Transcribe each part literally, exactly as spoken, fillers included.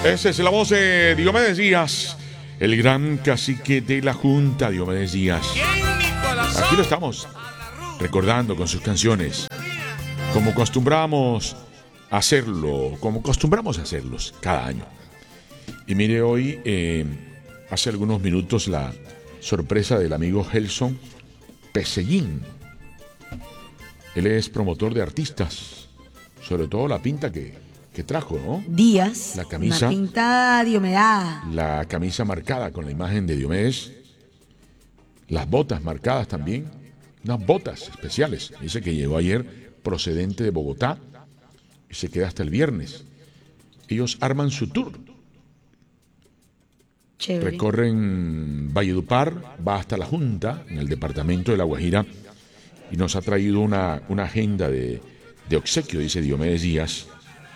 Esa es la voz de Diomedes Díaz, el gran cacique de la Junta, Diomedes Díaz. Aquí lo estamos recordando con sus canciones, como acostumbramos a hacerlo, como acostumbramos a hacerlos cada año. Y mire, hoy, eh, hace algunos minutos, la sorpresa del amigo Gelson Pesellín. Él es promotor de artistas, sobre todo la pinta que... que trajo, ¿no? Díaz, la camisa, una pinta Diomedes. La camisa marcada con la imagen de Diomedes. Las botas marcadas también. Unas botas especiales. Dice que llegó ayer procedente de Bogotá y se queda hasta el viernes. Ellos arman su tour. Chévere. Recorren Valledupar, va hasta la Junta, en el departamento de La Guajira, y nos ha traído una, una agenda de, de obsequio, dice Diomedes Díaz.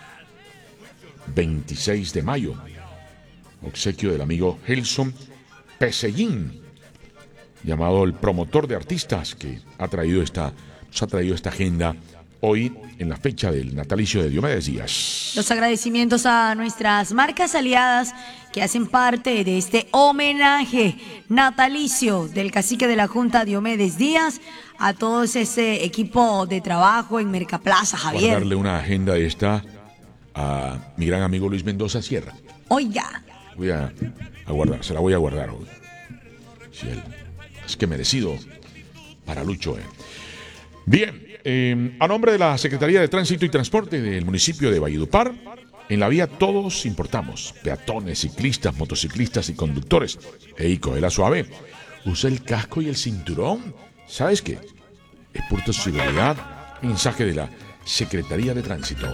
veintiséis de mayo, obsequio del amigo Gelson Pesellín, llamado el promotor de artistas, que ha traído esta, nos ha traído esta agenda hoy en la fecha del natalicio de Diomedes Díaz. Los agradecimientos a nuestras marcas aliadas que hacen parte de este homenaje natalicio del cacique de la Junta, Diomedes Díaz, a todo ese equipo de trabajo en Mercaplaza, Javier. Voy a darle una agenda de esta a mi gran amigo Luis Mendoza Sierra. Oiga. Voy a, a guardar, se la voy a guardar hoy. Si él, es que merecido para Lucho. Eh. Bien, eh, a nombre de la Secretaría de Tránsito y Transporte del municipio de Valledupar, en la vía todos importamos, peatones, ciclistas, motociclistas y conductores. Ey, cógela suave, usa el casco y el cinturón. ¿Sabes qué? Es por tu seguridad. Mensaje de la Secretaría de Tránsito.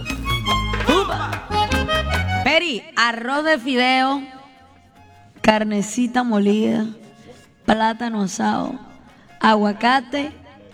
Peri, arroz de fideo, carnecita molida, plátano asado, aguacate.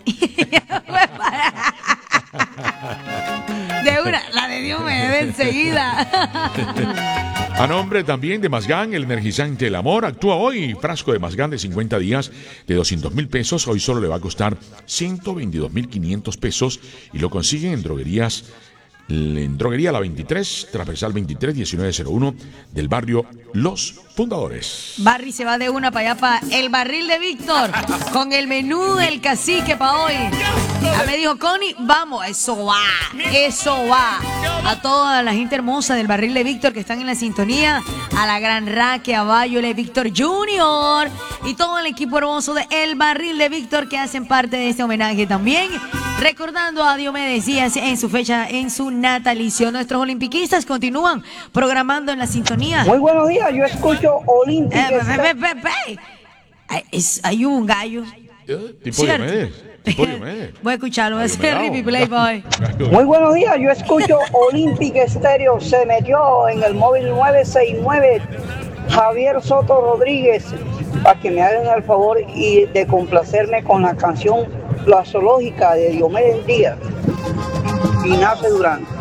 De una, la de Dios me debe enseguida. A nombre también de Mazgán, el energizante del amor, actúa hoy. Frasco de Mazgán de cincuenta días de doscientos mil pesos. Hoy solo le va a costar ciento veintidós mil quinientos pesos y lo consiguen en droguerías. En Droguería La veintitrés, transversal veintitrés, diecinueve cero uno del barrio Los Fundadores. Barry se va de una para allá, para el barril de Víctor, con el menú del cacique para hoy. Ya me dijo Connie, vamos, eso va, eso va. A toda la gente hermosa del barril de Víctor que están en la sintonía, a la gran Raque, a Bayole, Víctor Junior y todo el equipo hermoso de El Barril de Víctor que hacen parte de este homenaje también. Recordando a Diomedes Díaz en su fecha, en su natalicio. Nuestros olimpiquistas continúan programando en la sintonía. Muy buenos días, yo escucho Olímpica. Eh, pe, pe, pe, pe. Es, hay un gallo. ¿Eh? Tipo Diomedes. Tipo Diomedes. Voy a escucharlo, voy a hacer Rippy Playboy. Muy buenos días, yo escucho Olímpica Estéreo. Se metió en el móvil nueve seis nueve Javier Soto Rodríguez, para que me hagan el favor y de complacerme con la canción La Zoológica de Diomedes Díaz y Nace Durán.